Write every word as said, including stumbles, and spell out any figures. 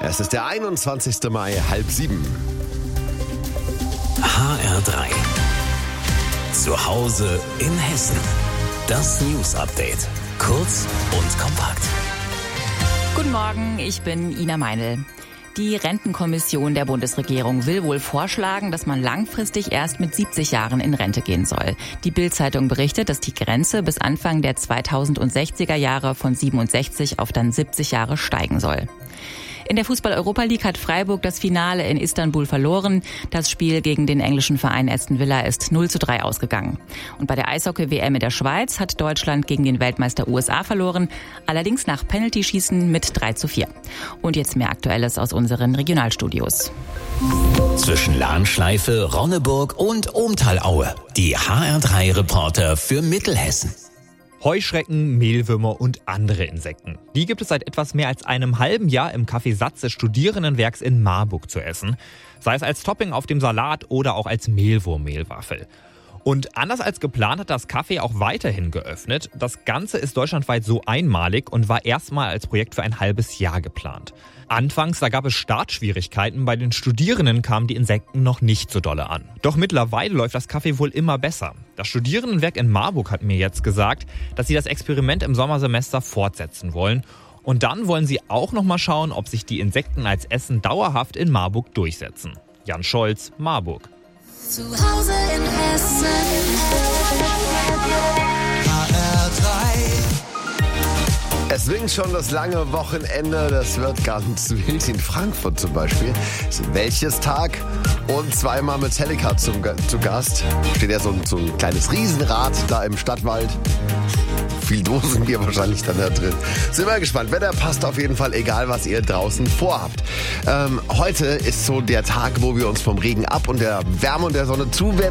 Es ist der einundzwanzigste Mai, halb sieben. H R drei. Zu Hause in Hessen. Das News Update. Kurz und kompakt. Guten Morgen, ich bin Ina Meinl. Die Rentenkommission der Bundesregierung will wohl vorschlagen, dass man langfristig erst mit siebzig Jahren in Rente gehen soll. Die Bild-Zeitung berichtet, dass die Grenze bis Anfang der zweitausendsechziger Jahre von siebenundsechzig auf dann siebzig Jahre steigen soll. In der Fußball-Europa League hat Freiburg das Finale in Istanbul verloren. Das Spiel gegen den englischen Verein Aston Villa ist null zu drei ausgegangen. Und bei der Eishockey-W M in der Schweiz hat Deutschland gegen den Weltmeister U S A verloren, allerdings nach Penaltyschießen mit drei zu vier. Und jetzt mehr Aktuelles aus unseren Regionalstudios. Zwischen Lahnschleife, Ronneburg und Ohmtalaue. Die H R drei Reporter für Mittelhessen. Heuschrecken, Mehlwürmer und andere Insekten. Die gibt es seit etwas mehr als einem halben Jahr im Café Satz des Studierendenwerks in Marburg zu essen. Sei es als Topping auf dem Salat oder auch als Mehlwurm-Mehlwaffel. Und anders als geplant hat das Café auch weiterhin geöffnet. Das Ganze ist deutschlandweit so einmalig und war erstmal als Projekt für ein halbes Jahr geplant. Anfangs, da gab es Startschwierigkeiten, bei den Studierenden kamen die Insekten noch nicht so dolle an. Doch mittlerweile läuft das Café wohl immer besser. Das Studierendenwerk in Marburg hat mir jetzt gesagt, dass sie das Experiment im Sommersemester fortsetzen wollen. Und dann wollen sie auch noch mal schauen, ob sich die Insekten als Essen dauerhaft in Marburg durchsetzen. Jan Scholz, Marburg. Zu Hause in Hessen. H R drei. Es winkt schon das lange Wochenende, das wird ganz wild in Frankfurt zum Beispiel. Welches Tag? Und zweimal Metallica zum, zu Gast. Steht ja so ein, so ein kleines Riesenrad da im Stadtwald. Viel Dosenbier wahrscheinlich dann da drin. Sind wir gespannt. Wetter passt auf jeden Fall, egal was ihr draußen vorhabt. Ähm, heute ist so der Tag, wo wir uns vom Regen ab und der Wärme und der Sonne zuwenden.